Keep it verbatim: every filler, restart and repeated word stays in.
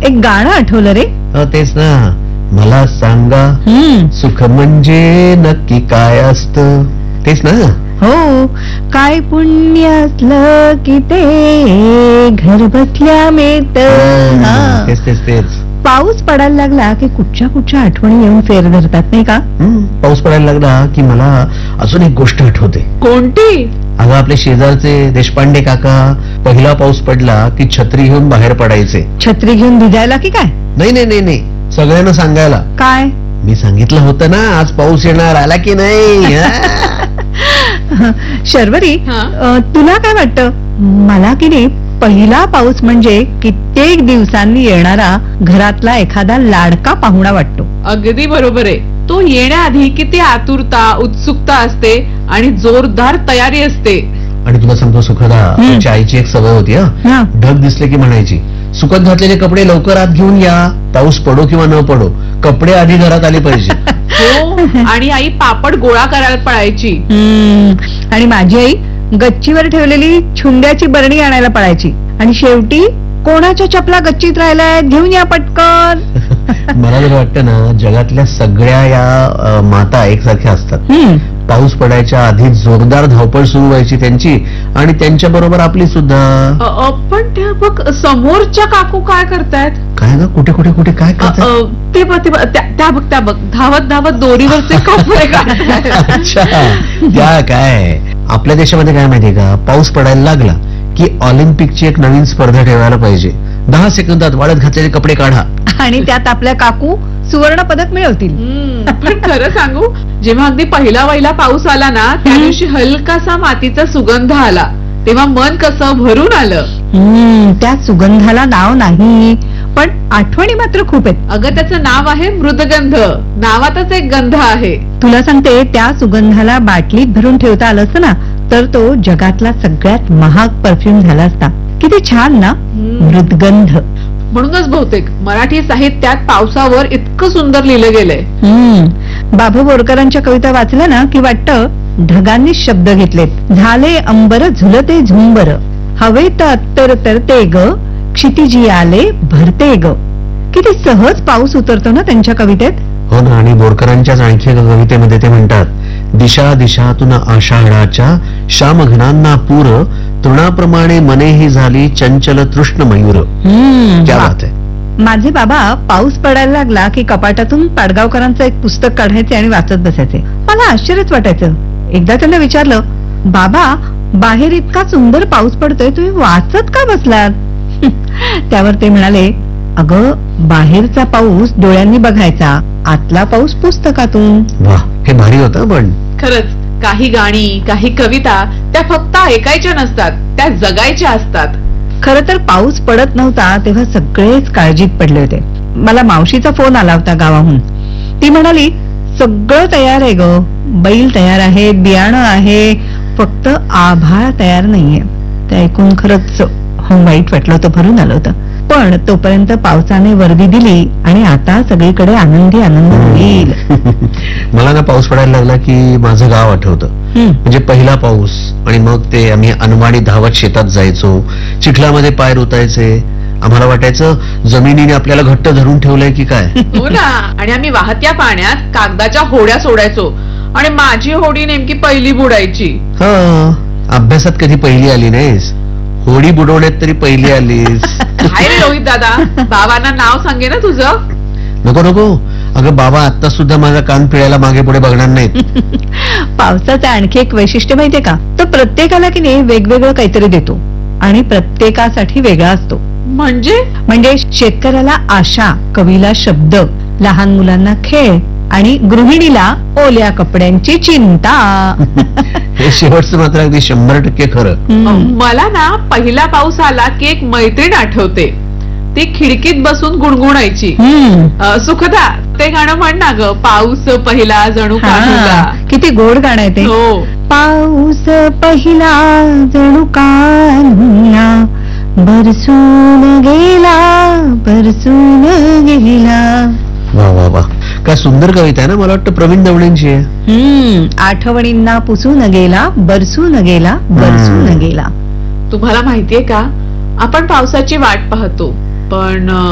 एक गाणं आठवलं रे. हो, तेच ना. मला सांगा हम्म सुख म्हणजे नक्की काय असतं, तेच ना. हो, काय पुण्य असलं की ते घर बसल्या मिळत. हं, तेच तेच तेच. पाऊस पडायला लागला की कुठच्या कुठच्या आठवणी येऊन फेर धरतात नाही का? हं, पाऊस पडायला लागला की मला अजून एक गोष्ट आठवते. कोणती? अगं, आपले शेजारचे देशपांडे काका पहिला पाऊस पडला की छत्री घेऊन बाहेर पडायचे. छत्री घेऊन भिजायला की काय? नाही नाही नाही नाही, सगळ्यांना सांगायला. काय? मी सांगितलं होतं ना आज पाऊस येणार, आला की नाही. शर्वरी, अ, तुला काय वाटतं? मला की नाही पहिला पाऊस म्हणजे कित्येक दिवसांनी येणारा घरातला एखादा लाडका पाहुणा वाटतो. अगदी बरोबर आहे. तो येण्याआधी किती आतुरता, उत्सुकता असते आणि जोरदार तयारी असते. आणि तुला सांगतो सुखदा, हं. आमच्या आईची एक सवय होती. हा, हा. ढग दिसले की म्हणायची, सुकत घातलेले कपडे लवकर आत घेऊन या, पाऊस पडो किंवा न पडो, कपडे आधी घरात आले पाहिजे. हो, आणि आई पापड गोळा करायला पळायची. हम्म आणि माझी आई गच्चीवर ठेवलेली छुंड्याची बरणी आणायला पळायची आणि शेवटी कोणाच्या चपला गच्चीत राहिलाय घेऊन या पटकन. मला जर वाटतं ना, जगातल्या सगळ्या या अ, माता एकसारख्या असतात. हम्म पाऊस पडायच्या आधी जोरदार धावपळ सुरू व्हायची त्यांची, आणि त्यांच्या बरोबर आपली सुद्धा. अ, अ, पण त्या बघ समोरच्या काकू काय करतायत. काय ग, कुठे कुठे कुठे काय अ, करतात? अ, ते बघ ते बघ, त्या त्या बघ त्या बघ धावत धावत दोरीवरचे कपडे काढतायत. अच्छा, त्या काय आपल्या देशामध्ये काय माहितीये का, पाऊस पडायला लागला की ऑलिम्पिकची एक नवीन स्पर्धा ठेवायला पाहिजे. दहा सेकंदात वाळत घातलेले कपडे काढा आणि त्यात आपल्या काकू सुवर्ण पदक मिळवतील. हम्म, पण खरं सांगू, जेव्हा अगदी पहिला वहिला पाऊस आला ना, त्या हम्म. दिवशी हलकासा मातीचा सुगंध आला, तेव्हा मन कसं भरून आलं. हम्म त्या सुगंधाला नाव नाही, पण आठवणी मात्र खूप आहेत. अगं, त्याचं नाव आहे मृदगंध. नावातच एक गंध आहे. तुला सांगते, त्या सुगंधाला बाटलीत भरून ठेवता आलं असतं ना, तर तो जगातला सगळ्यात महाग परफ्यूम झाला असता. किती छान ना, हम्म. मृदगंध. म्हणूनच बहुतेक मराठी साहित्यात पावसावर इतकं सुंदर लिहिलं गेलंय. हम्म बाबू बोरकरांच्या कविता वाचल्या ना की वाटतं ढगांनी शब्द घेतलेत. झाले अंबर झुलते झुंबर, हवेत अत्तर तरते ग, क्षितिजी आले भरते ग. किती सहज पाऊस उतरतो ना त्यांच्या कवितेत. हो ना. आणि बोरकरांच्याच आणखी एका कवितेमध्ये ते म्हणतात, दिशा दिशातून आषाढाच्या श्यामघनांना पूर, तृणाप्रमाणे मनेही झाली चंचल तृष्ण मयूर. हम्म क्या वा. बात आहे. माझे बाबा पाऊस पडायला लागला की कपाटातून पाडगावकरांचं एक पुस्तक काढायचे आणि वाचत बसायचे. मला आश्चर्यच वाटायचं. एकदा त्यांना विचारलं, बाबा बाहेर इतका सुंदर पाऊस पडतोय, तुम्ही वाचत का बसलात? त्यावर ते म्हणाले, अगं, बाहेरचा पाऊस डोळ्यांनी बघायचा, आतला पाऊस पुस्तकातून. वा, हे भारी होतं. पण खरंच काही गाणी, काही कविता त्या फक्त ऐकायच्या नसतात, त्या जगायच्या असतात. खर तर पाऊस पडत नव्हता तेव्हा सगळेच काळजीत पडले होते. मला मावशीचा फोन आला होता गावाहून. ती म्हणाली, सगळं तयार आहे ग, बैल तयार आहे, बियाणं आहे, फक्त आभाळ तयार नाहीये. ते ऐकून खरंच हो वाईट वाटलं होतं, भरून आलं होतं. पण तोपर्यंत पावसाने वर्दी दिली आणि आता सगळीकडे आनंदी आनंद होईल. मला ना पाऊस पडायला लागला की माझं गाव आठवतं. हम्म. म्हणजे पहिला पाऊस, आणि मग ते आम्ही अनवाणी धावत शेतात जायचो, चिखलामध्ये पाय रुतायचे. आम्हाला वाटायचं जमिनीने आपल्याला घट्ट धरून ठेवलंय की काय. हो ना. आणि आम्ही वाहत्या पाण्यात कागदाच्या होड्या सोडायचो आणि माझी होडी नेमकी पहिली बुडायची. हा, अभ्यासात कधी पहिली आली नाहीस, होडी बुडवण्यात तरी पहिली आलीस. काय रे रोहित दादा, बाबांना नाव सांगे ना तुझं. नको नको, अगं बाबा आता सुद्धा माझा कान पिळायला मागे पुढे बघणार नाहीत. पावसाचं आणखी एक वैशिष्ट्य माहितीये का, तो प्रत्येकाला की नाही वेगवेगळं काहीतरी देतो आणि प्रत्येकासाठी वेगळा असतो. म्हणजे म्हणजे शेतकऱ्याला आशा, कवीला शब्द, लहान मुलांना खेळ आणि गृहिणीला ओल्या कपड्यांची चिंता. हे शेवटचं मात्र अगदी शंभर टक्के खरं. हम्म. मला ना पहिला पाऊस आला की एक मैत्रीण आठवते. ती खिडकीत बसून गुणगुणायची. हम्म. अ, सुखदा, ते गाणं म्हण ना ग, पाऊस पहिला जणू काढूला. हा, किती गोड गाणं आहे ते. हो. पाऊस पहिला जणू कान्हा, बरसून गेला बरसून गेला. वा वा वा, काय सुंदर कविता आहे ना. मला वाटतं प्रवीण दवळेंची आहे. हम्म आठवणींना पुसून गेला बरसून गेला बरसून गेला. तुम्हाला माहितीये का, आपण पावसाची वाट पाहतो, पण अ,